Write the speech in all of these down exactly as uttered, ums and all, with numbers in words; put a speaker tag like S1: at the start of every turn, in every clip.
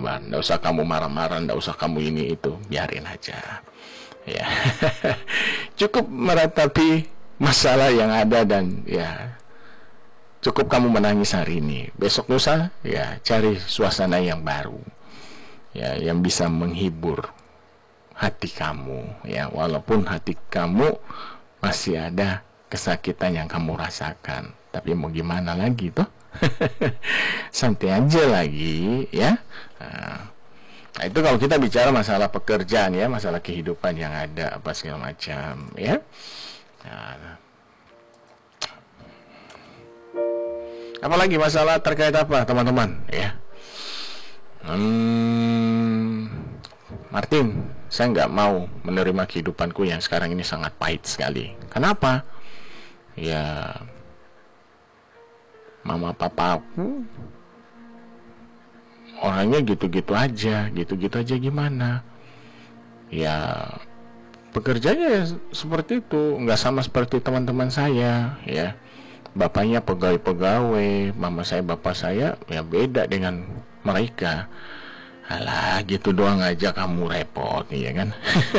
S1: sabar, nggak usah kamu marah-marah, nggak usah kamu ini itu, biarin aja. Ya, cukup meratapi masalah yang ada dan ya cukup kamu menangis hari ini. Besok lusa ya cari suasana yang baru, ya yang bisa menghibur hati kamu. Ya walaupun hati kamu masih ada kesakitan yang kamu rasakan, tapi mau gimana lagi tuh? Santai aja lagi ya. Nah, Nah, itu kalau kita bicara masalah pekerjaan ya, masalah kehidupan yang ada apa segala macam ya. Nah, apalagi masalah terkait apa teman-teman ya? Hmm, Martin, saya nggak mau menerima kehidupanku yang sekarang ini sangat pahit sekali. Kenapa? Ya, mama papaku orangnya gitu-gitu aja, gitu-gitu aja gimana? Ya, pekerjaannya ya seperti itu, nggak sama seperti teman-teman saya, ya. Bapaknya pegawai-pegawai, mama saya, bapak saya, ya beda dengan mereka. Alah, gitu doang aja kamu repot, ya kan?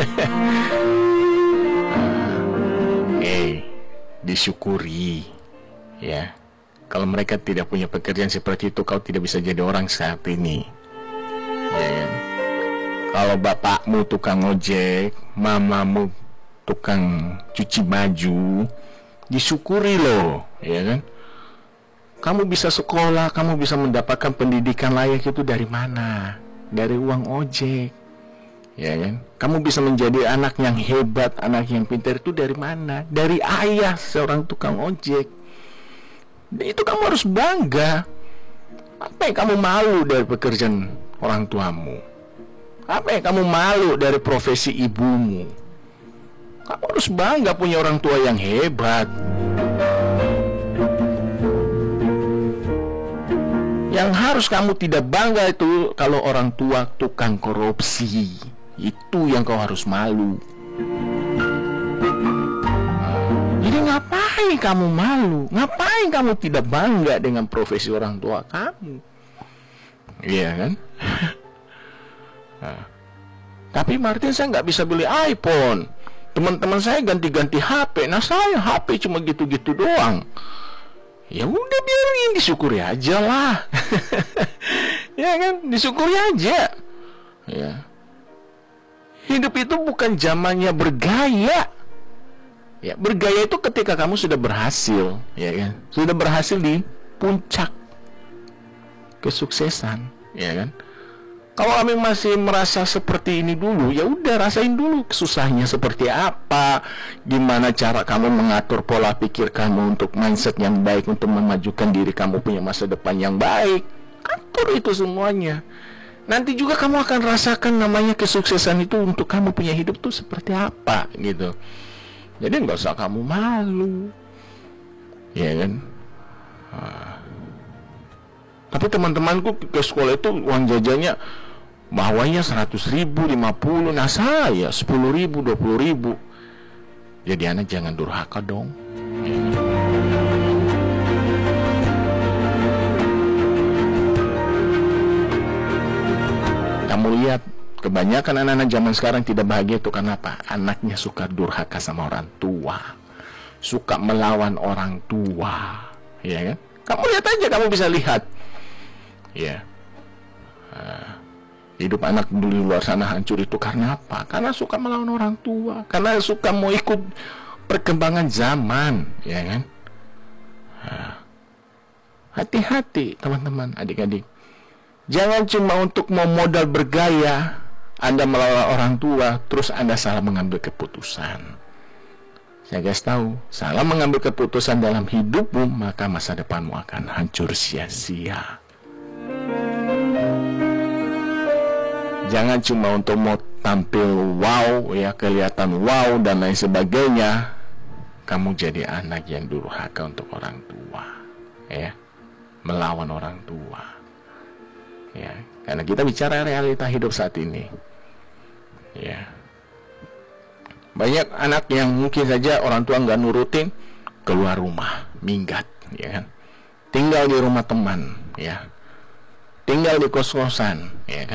S1: Eh, disyukuri, ya. Kalau mereka tidak punya pekerjaan seperti itu, kau tidak bisa jadi orang saat ini. Ya kan? Kalau bapakmu tukang ojek, mamamu tukang cuci baju, disyukuri loh, ya kan? Kamu bisa sekolah, kamu bisa mendapatkan pendidikan layak itu dari mana? Dari uang ojek, ya kan? Kamu bisa menjadi anak yang hebat, anak yang pintar itu dari mana? Dari ayah seorang tukang ojek. Itu kamu harus bangga. Apa yang kamu malu dari pekerjaan orang tuamu? Apa yang kamu malu dari profesi ibumu? Kamu harus bangga punya orang tua yang hebat. Yang harus kamu tidak bangga itu kalau orang tua tukang korupsi. Itu yang kau harus malu. Jadi ngapain kamu malu? Ngapain kamu tidak bangga dengan profesi orang tua kamu? Iya kan? Nah, tapi Martin, saya nggak bisa beli iPhone. Teman-teman saya ganti-ganti H P. Nah saya H P cuma gitu-gitu doang. Ya udah biarin, disyukuri aja lah. Ya kan? Disyukuri aja. Ya. Hidup itu bukan zamannya bergaya. Ya, bergaya itu ketika kamu sudah berhasil, ya kan? Sudah berhasil di puncak kesuksesan, ya kan? Kalau kamu masih merasa seperti ini dulu, ya udah rasain dulu susahnya seperti apa, gimana cara kamu mengatur pola pikir kamu untuk mindset yang baik, untuk memajukan diri kamu punya masa depan yang baik. Atur itu semuanya. Nanti juga kamu akan rasakan namanya kesuksesan itu untuk kamu punya hidup tuh seperti apa, gitu. Jadi nggak usah kamu malu, ya kan? Nah. Tapi teman-temanku ke sekolah itu uang jajannya bawahnya seratus ribu, lima puluh, nah saya sepuluh ribu, dua puluh ribu. Jadi anak jangan durhaka dong. Ya kan? Kamu lihat, kebanyakan anak-anak zaman sekarang tidak bahagia itu karena apa? Anaknya suka durhaka sama orang tua, suka melawan orang tua, ya kan? Kamu lihat aja, kamu bisa lihat, ya. Uh, hidup anak di luar sana hancur itu karena apa? Karena suka melawan orang tua, karena suka mau ikut perkembangan zaman, ya kan? Uh, hati-hati teman-teman, adik-adik. Jangan cuma untuk mau modal bergaya Anda melawan orang tua, terus Anda salah mengambil keputusan. Saya guys tahu, salah mengambil keputusan dalam hidupmu, maka masa depanmu akan hancur sia-sia. Jangan cuma untuk mau tampil wow, ya kelihatan wow dan lain sebagainya, kamu jadi anak yang durhaka untuk orang tua, ya, melawan orang tua. Ya, karena kita bicara realita hidup saat ini. Ya. Banyak anak yang mungkin saja orang tua nggak nurutin, keluar rumah, minggat, ya kan? Tinggal di rumah teman, ya. Tinggal di kos-kosan, ya kan?